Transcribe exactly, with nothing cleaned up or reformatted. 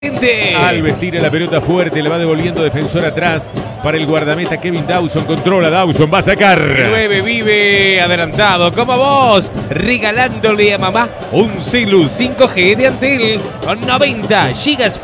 Alves tira la pelota fuerte, le va devolviendo defensor atrás para el guardameta Kevin Dawson. Controla Dawson, va a sacar. El nueve vive adelantado como vos, regalándole a mamá un celu cinco G de Antel con noventa gigas